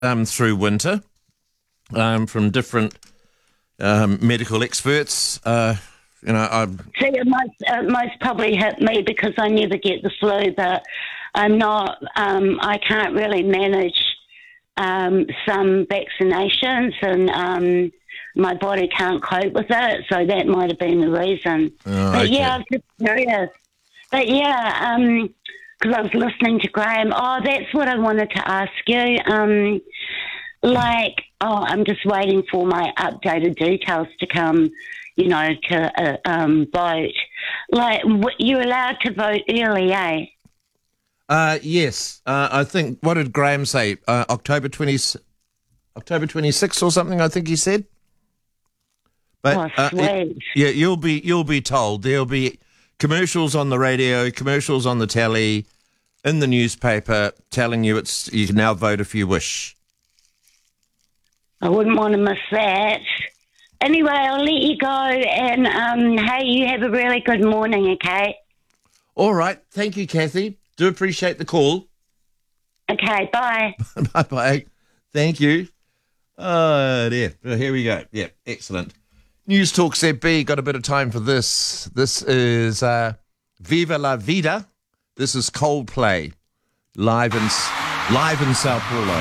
through winter from different medical experts. I See, it most probably hit me because I never get the flu, but I'm not. I can't really manage some vaccinations, and my body can't cope with it. So that might have been the reason. But okay. yeah, I was just curious. But yeah, because I was listening to Graham. Oh, that's what I wanted to ask you. I'm just waiting for my updated details to come, to vote. Like, you're allowed to vote early, eh? Yes. I think, what did Graham say? October 26th or something, I think he said. But sweet. you'll be told. There'll be commercials on the radio, commercials on the telly, in the newspaper, telling you you can now vote if you wish. I wouldn't want to miss that. Anyway, I'll let you go, and hey, you have a really good morning, okay? All right. Thank you, Kathy. Do appreciate the call. Okay, bye. Bye-bye. Thank you. There. Here we go. Yeah, excellent. News Talk ZB, got a bit of time for this. This is Viva La Vida. This is Coldplay, live in Sao Paulo.